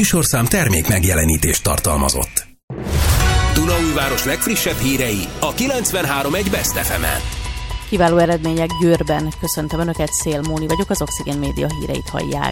műsorszám termék megjelenítést tartalmazott. Dunaújváros legfrissebb hírei a 93.1 Best FM-en. Kiváló eredmények Győrben. Köszöntöm Önöket, Szél Móni vagyok, az Oxigén Média híreit hallják.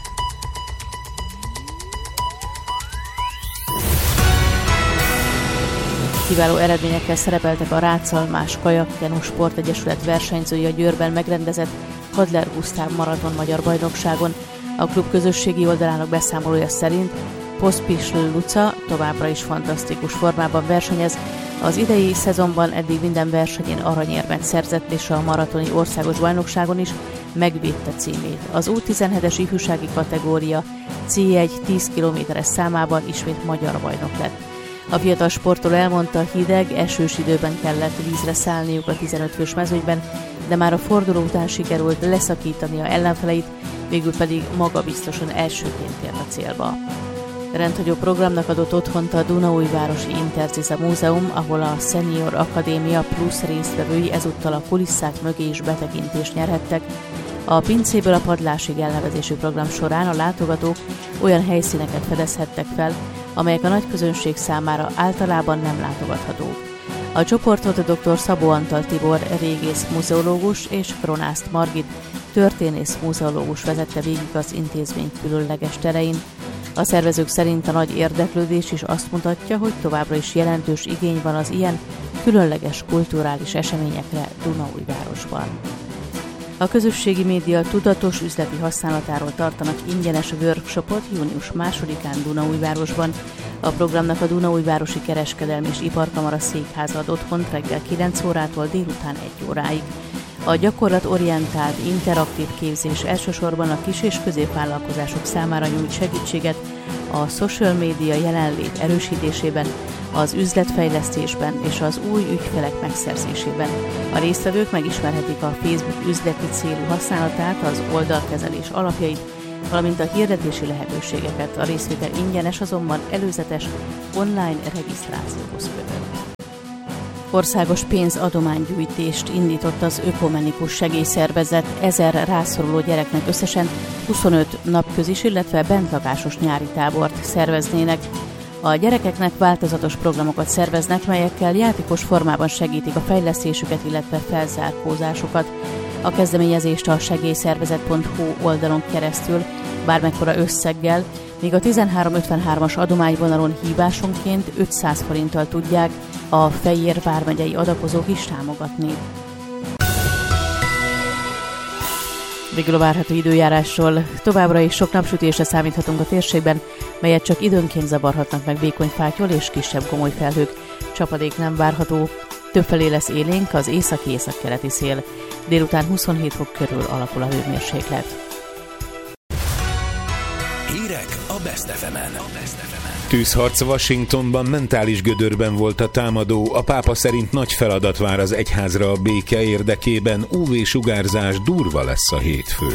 Kiváló eredményekkel szerepeltek a Rácalmás Kajak-Kenu Sportegyesület versenyzői a Győrben megrendezett Hadler Gusztáv maraton magyar bajnokságon. A klub közösségi oldalának beszámolója szerint Poszpisl Luca továbbra is fantasztikus formában versenyez. Az idei szezonban eddig minden versenyén aranyérmet szerzett, és a maratoni országos bajnokságon is megvédte címét. Az U17-es ifjúsági kategória C1 10 km-es számában ismét magyar bajnok lett. A fiatal sportoló elmondta, hideg, esős időben kellett vízre szállniuk a 15 fős mezőnyben, de már a forduló után sikerült leszakítania ellenfeleit, végül pedig magabiztosan elsőként ért a célba. Rendhagyó programnak adott otthont a Dunaújvárosi Interziza Múzeum, ahol a Senior Akadémia plusz résztvevői ezúttal a kulisszák mögé is betekintést nyerhettek. A pincéből a padlásig elnevezésű program során a látogatók olyan helyszíneket fedezhettek fel, amelyek a nagy közönség számára általában nem látogathatók. A csoportot dr. Szabó Antal Tibor régész muzeológus és Kronászt Margit történész muzeológus vezette végig az intézmény különleges terein. A szervezők szerint a nagy érdeklődés is azt mutatja, hogy továbbra is jelentős igény van az ilyen különleges kulturális eseményekre Dunaújvárosban. A közösségi média tudatos üzleti használatáról tartanak ingyenes workshopot június 2-án Dunaújvárosban. A programnak a Dunaújvárosi Kereskedelmi és Iparkamara székháza ad otthont reggel 9 órától délután 1 óráig. A gyakorlatorientált, interaktív képzés elsősorban a kis- és középvállalkozások számára nyújt segítséget a social media jelenlét erősítésében, az üzletfejlesztésben és az új ügyfelek megszerzésében. A résztvevők megismerhetik a Facebook üzleti célú használatát, az oldalkezelés alapjait, valamint a hirdetési lehetőségeket. A részvétel ingyenes, azonban előzetes online regisztrációhoz kötött. Országos pénzadománygyűjtést indított az Ökumenikus Segélyszervezet 1000 rászoruló gyereknek összesen 25 napközis, illetve bentlakásos nyári tábort szerveznének. A gyerekeknek változatos programokat szerveznek, melyekkel játékos formában segítik a fejlesztésüket, illetve felzárkózásukat. A kezdeményezést a segélyszervezet.hu oldalon keresztül bármekkora összeggel, míg a 1353-as adományvonalon hívásonként 500 forinttal tudják a Fejér vármegyei adakozók is támogatni. Végül a várható időjárásról. Továbbra is sok napsütésre számíthatunk a térségben, melyet csak időnként zavarhatnak meg vékony fáttyol és kisebb gomoly felhők. Csapadék nem várható, többfelé lesz élénk az északi-északkeleti szél. Délután 27 fok körül alakul a hőmérséklet. Hírek a Best FM-en. Tűzharc Washingtonban, mentális gödörben volt a támadó. A pápa szerint nagy feladat vár az egyházra a béke érdekében. UV-sugárzás durva lesz a hétfő.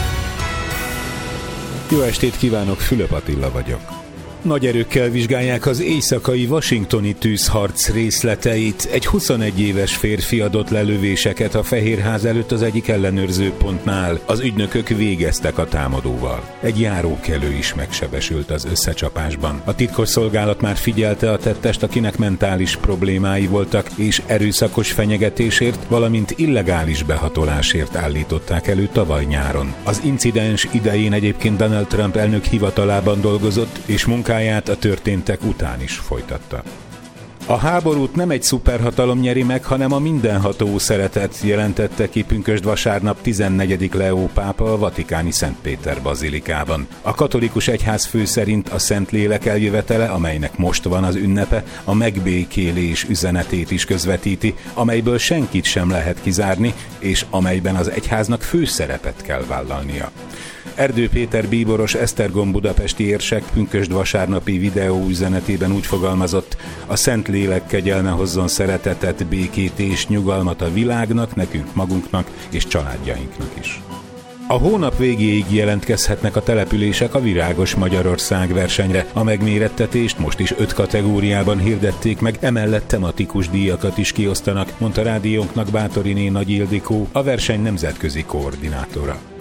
Jó estét kívánok, Fülöp Attila vagyok. Nagy erőkkel vizsgálják az éjszakai washingtoni tűzharc részleteit. Egy 21 éves férfi adott lelövéseket a Fehérház előtt az egyik ellenőrző pontnál. Az ügynökök végeztek a támadóval. Egy járókelő is megsebesült az összecsapásban. A titkosszolgálat már figyelte a tettest, akinek mentális problémái voltak, és erőszakos fenyegetésért, valamint illegális behatolásért állították elő tavaly nyáron. Az incidens idején egyébként Donald Trump elnök hivatalában dolgozott, és munkáját a történtek után is folytatta. A háborút nem egy szuperhatalom nyeri meg, hanem a mindenható szeretet, jelentette ki pünkösd vasárnap 14. Leó pápa a vatikáni Szent Péter bazilikában. A katolikus egyházfő szerint a Szentlélek eljövetele, amelynek most van az ünnepe, a megbékélés üzenetét is közvetíti, amelyből senkit sem lehet kizárni, és amelyben az egyháznak főszerepet kell vállalnia. Erdő Péter bíboros Esztergom budapesti érsek pünkösd vasárnapi videó üzenetében úgy fogalmazott: a Szentlélek kegyelme hozzon szeretetet, békét és nyugalmat a világnak, nekünk magunknak és családjainknak is. A hónap végéig jelentkezhetnek a települések a Virágos Magyarország versenyre. A megmérettetést most is 5 kategóriában hirdették meg, emellett tematikus díjakat is kiosztanak, mondta rádiónknak Bátoriné Nagy Ildikó, a verseny nemzetközi koordinátora.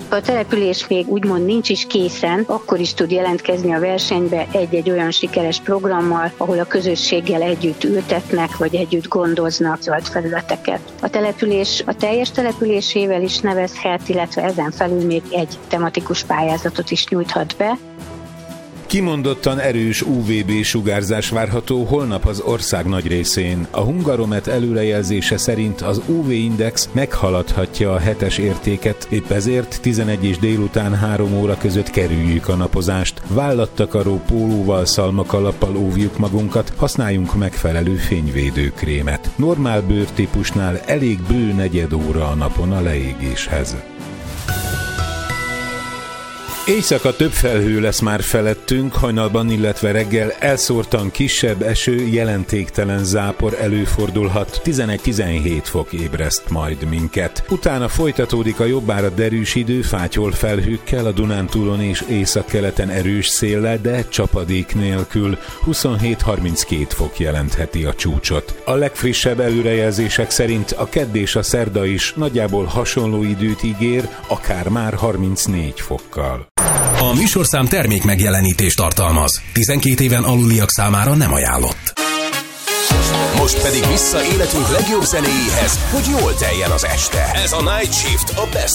Ha a település még úgymond nincs is készen, akkor is tud jelentkezni a versenybe egy-egy olyan sikeres programmal, ahol a közösséggel együtt ültetnek, vagy együtt gondoznak zöld felületeket. A település a teljes településével is nevezhet, illetve ezen felül még egy tematikus pályázatot is nyújthat be. Kimondottan erős UVB-sugárzás várható holnap az ország nagy részén. A Hungaromet előrejelzése szerint az UV-index meghaladhatja a 7-es értéket, épp ezért 11 és délután 3 óra között kerüljük a napozást. Vállattakaró pólóval, szalmakalappal óvjuk magunkat, használjunk megfelelő fényvédőkrémet. Normál bőrtípusnál elég bő negyed óra a napon a leégéshez. Éjszaka több felhő lesz már felettünk, hajnalban, illetve reggel elszórtan kisebb eső, jelentéktelen zápor előfordulhat, 11-17 fok ébreszt majd minket. Utána folytatódik a jobbára derűs idő, fátyol felhőkkel, a Dunántúlon és északkeleten erős széllel, de csapadék nélkül, 27-32 fok jelentheti a csúcsot. A legfrissebb előrejelzések szerint a kedd és a szerda is nagyjából hasonló időt ígér, akár már 34 fokkal. A műsorszám termék megjelenítést tartalmaz. 12 éven aluliak számára nem ajánlott. Most pedig vissza életünk legjobb zenéjéhez, hogy jól teljen az este. Ez a Night Shift a Best